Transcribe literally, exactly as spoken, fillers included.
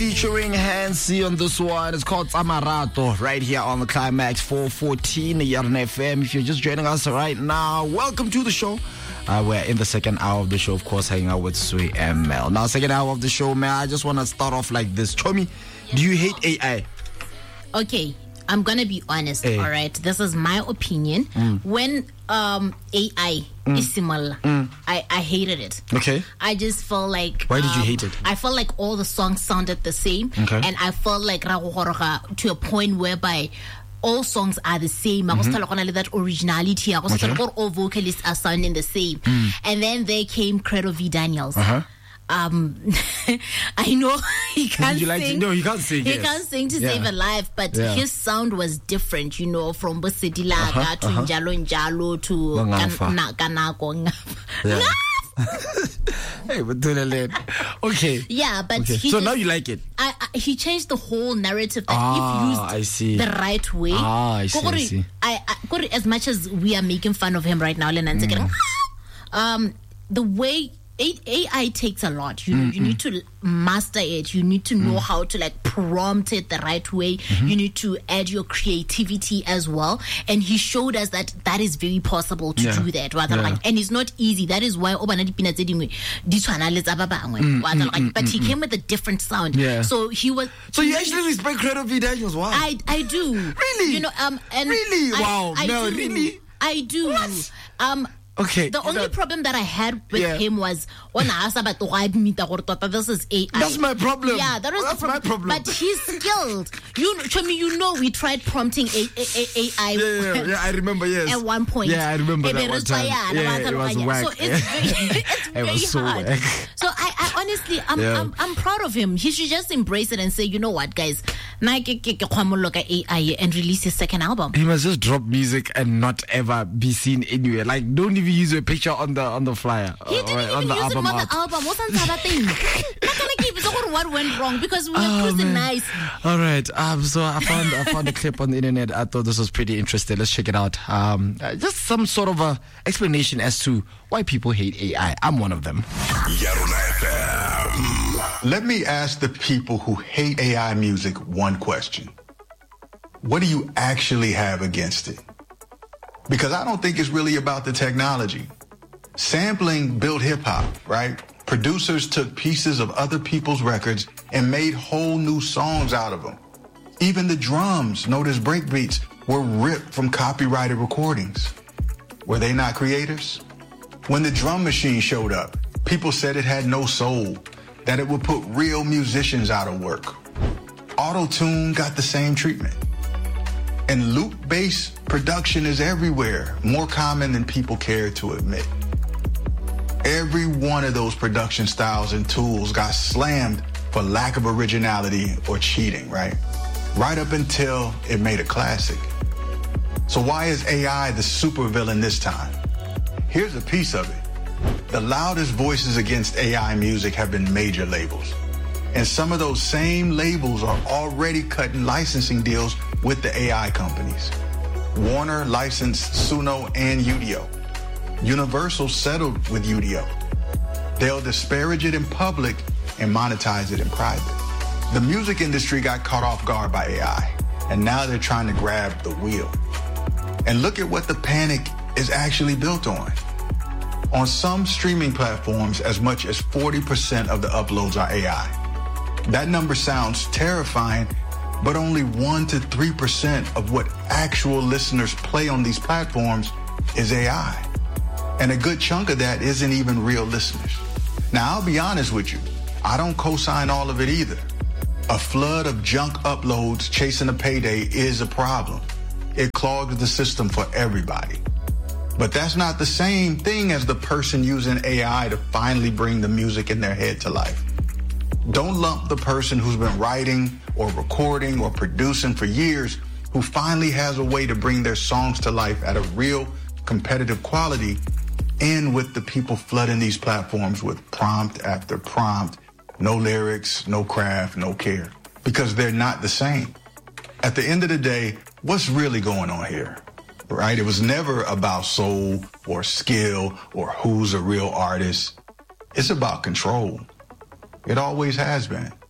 Featuring Hansi on this one. It's called Samarato right here on the Climax four fourteen Yarn F M. If you're just joining us right now, welcome to the show. Uh, we're in the second hour of the show, of course, hanging out with Sui and Mel. Now, second hour of the show, man, I just want to start off like this. Chomi, do you hate A I? Okay, I'm going to be honest, Hey. all right? This is my opinion. Mm. When um, A I mm. is similar, mm. I, I hated it. Okay. I just felt like... Why did um, you hate it? I felt like all the songs sounded the same. Okay. And I felt like to a point whereby all songs are the same. I was mm-hmm. that originality. I was Okay. all vocalists are sounding the same. Mm. And then there came Credo V. Daniels. Uh-huh. Um, I know he can't you like sing. to, no, he can't sing. He yes. can't sing to Yeah. save a life, but Yeah. his sound was different, you know, from Bosedilaga Uh-huh, to uh-huh. Njalo Njalo to Ngafa. Kan- Kanako Ngafa. Yeah. Hey, but do that. Okay. Yeah, but Okay. he So just- now you like it? I, I, he changed the whole narrative that Ah, if used I see. the right way. Ah, I see, I Kokore, see. I, I, Kokore, as much as we are making fun of him right now, mm. um, the way A- AI takes a lot. You Mm-mm. you need to master it. You need to know Mm. how to like prompt it the right way. Mm-hmm. You need to add your creativity as well. And he showed us that that is very possible to Yeah. do that. Rather Yeah. like, and it's not easy. That is why Obana Dipina said, "This one, let's have a bang." Mm, Rather mm, like, mm, but he mm, came with a different sound. Yeah. So he was. So you actually respect Credo V. Daniels? Wow. I I do. Really? You know um and Really? I, Wow. I No, do. really? I do. What? Um. Okay. The only No. problem that I had with Yeah. him was when I asked about the this is A I. That's my problem. Yeah, that was That's the my problem. But he's skilled. You know, Chomi, you know, we tried prompting A A A I. Yeah, yeah, yeah, I remember, yes. At one point. Yeah, I remember Eh, that one time. yeah, Yeah, it was whack. So it's very, it's It very was so hard. whack. So I, I honestly, I'm, Yeah. I'm, I'm proud of him. He should just embrace it and say, you know what, guys, na ke- ke- ke kgwamologa A I and release his second album. He must just drop music and not ever be seen anywhere. Like, don't even use a picture on the on the flyer. He uh, didn't or even on the use it album on art. the album. What's on that thing? Not gonna keep it. So what went wrong? Because we were Oh, cruising man. nice. All right. Um. So I found I found a clip on the internet. I thought this was pretty interesting. Let's check it out. Um. uh, Just some sort of a explanation as to why people hate A I. I'm one of them. Let me ask the people who hate A I music one question. What do you actually have against it? Because I don't think it's really about the technology. Sampling built hip hop, right? Producers took pieces of other people's records and made whole new songs out of them. Even the drums, notice breakbeats, were ripped from copyrighted recordings. Were they not creators? When the drum machine showed up, people said it had no soul, that it would put real musicians out of work. Auto-tune got the same treatment. And loop-based production is everywhere, more common than people care to admit. Every one of those production styles and tools got slammed for lack of originality or cheating, right? Right up until it made a classic. So why is A I the supervillain this time? Here's a piece of it. The loudest voices against A I music have been major labels. And some of those same labels are already cutting licensing deals with the A I companies. Warner licensed Suno and Udio. Universal settled with Udio. They'll disparage it in public and monetize it in private. The music industry got caught off guard by A I, and now they're trying to grab the wheel. And look at what the panic is actually built on. On some streaming platforms, as much as forty percent of the uploads are A I. That number sounds terrifying, but only one to three percent of what actual listeners play on these platforms is A I. And a good chunk of that isn't even real listeners. Now, I'll be honest with you. I don't co-sign all of it either. A flood of junk uploads chasing a payday is a problem. It clogs the system for everybody. But that's not the same thing as the person using A I to finally bring the music in their head to life. Don't lump the person who's been writing or recording or producing for years, who finally has a way to bring their songs to life at a real competitive quality, in with the people flooding these platforms with prompt after prompt, no lyrics, no craft, no care, because they're not the same. At the end of the day, what's really going on here, right? It was never about soul or skill or who's a real artist. It's about control. It always has been.